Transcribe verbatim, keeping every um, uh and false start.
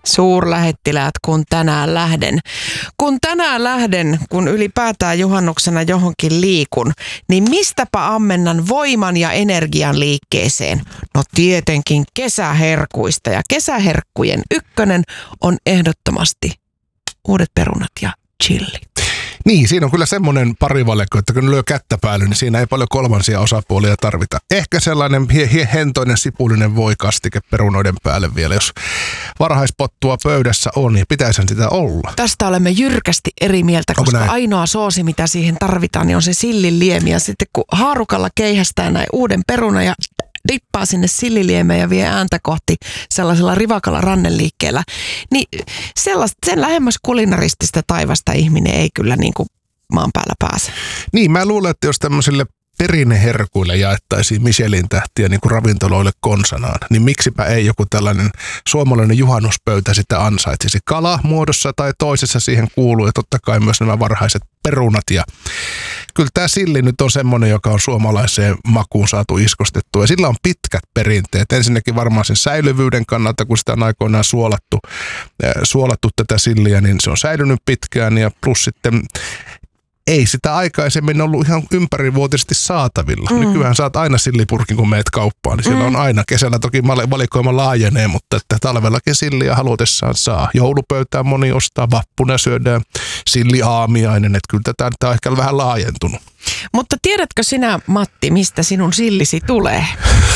Suurlähettiläät, kun tänään lähden. Kun tänään lähden, kun ylipäätään juhannuksena johonkin liikun, niin mistäpä ammennan voiman ja energian liikkeeseen? No tietenkin kesäherkuista, ja kesäherkkujen ykkönen on ehdottomasti uudet perunat ja chili. Niin, siinä on kyllä semmoinen parivalekko, että kun lyö kättä päälle, niin siinä ei paljon kolmansia osapuolia tarvita. Ehkä sellainen hie- hie- hentoinen sipulinen voikastike perunoiden päälle vielä, jos varhaispottua pöydässä on, niin pitäisihän sitä olla. Tästä olemme jyrkästi eri mieltä, koska ainoa soosi, mitä siihen tarvitaan, niin on se silliliemi. Ja sitten kun haarukalla keihästää näin uuden perunan ja dippaa sinne silliliemeen ja vie ääntä kohti sellaisella rivakalla ranneliikkeellä, niin sellaista, sen lähemmäs kulinaristista taivasta ihminen ei kyllä niin kuin maan päällä pääse. Niin, mä luulen, että jos tämmöisille perinneherkuille jaettaisiin Michelin tähtiä niin kuin ravintoloille konsanaan, niin miksipä ei joku tällainen suomalainen juhannuspöytä sitä ansaitsisi. Kala muodossa tai toisessa siihen kuuluu, ja totta kai myös nämä varhaiset perunat. Ja kyllä tämä silli nyt on semmoinen, joka on suomalaiseen makuun saatu iskostettua, ja sillä on pitkät perinteet. Ensinnäkin varmaan sen säilyvyyden kannalta, kun sitä on aikoinaan suolattu, suolattu tätä silliä, niin se on säilynyt pitkään, ja plus sitten ei sitä aikaisemmin ollut ihan ympärivuotisesti saatavilla. Mm. Nykyään saat aina sillipurkin, kun meet kauppaan. Niin siellä mm. on aina. Kesällä toki valikoima laajenee, mutta että talvellakin silliä halutessaan saa. Joulupöytään moni ostaa, vappuna syödään silliaamiainen. Että kyllä tätä nyt on ehkä vähän laajentunut. Mutta tiedätkö sinä, Matti, mistä sinun sillisi tulee?